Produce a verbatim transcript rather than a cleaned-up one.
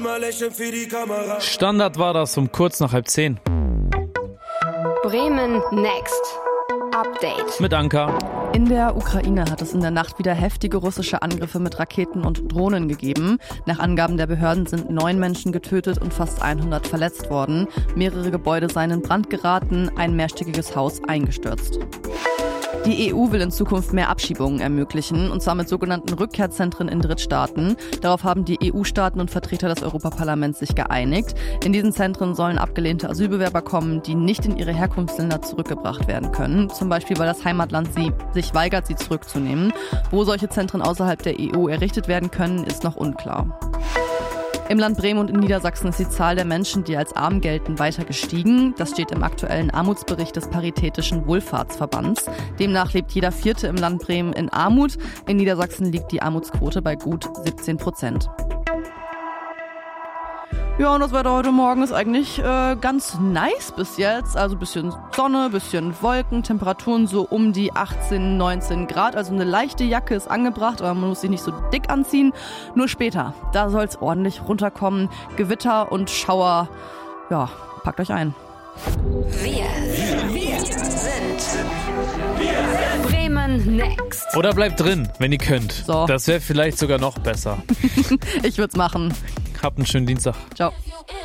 Standard war das um kurz nach halb zehn. Bremen Next Update Mit Anka. In der Ukraine hat es in der Nacht wieder heftige russische Angriffe mit Raketen und Drohnen gegeben. Nach Angaben der Behörden sind neun Menschen getötet und fast hundert verletzt worden. Mehrere Gebäude seien in Brand geraten, ein mehrstöckiges Haus eingestürzt. Die E U will in Zukunft mehr Abschiebungen ermöglichen, und zwar mit sogenannten Rückkehrzentren in Drittstaaten. Darauf haben die E U-Staaten und Vertreter des Europaparlaments sich geeinigt. In diesen Zentren sollen abgelehnte Asylbewerber kommen, die nicht in ihre Herkunftsländer zurückgebracht werden können. Zum Beispiel, weil das Heimatland sie sich weigert, sie zurückzunehmen. Wo solche Zentren außerhalb der E U errichtet werden können, ist noch unklar. Im Land Bremen und in Niedersachsen ist die Zahl der Menschen, die als arm gelten, weiter gestiegen. Das steht im aktuellen Armutsbericht des Paritätischen Wohlfahrtsverbands. Demnach lebt jeder Vierte im Land Bremen in Armut. In Niedersachsen liegt die Armutsquote bei gut siebzehn Prozent. Ja, und das Wetter heute Morgen ist eigentlich äh, ganz nice bis jetzt. Also bisschen Sonne, bisschen Wolken, Temperaturen so um die achtzehn, neunzehn Grad. Also eine leichte Jacke ist angebracht, aber man muss sich nicht so dick anziehen. Nur später, da soll es ordentlich runterkommen. Gewitter und Schauer, ja, packt euch ein. Wir, wir sind Bremen Next. Oder bleibt drin, wenn ihr könnt. So. Das wäre vielleicht sogar noch besser. Ich würde es machen. Habt einen schönen Dienstag. Ciao.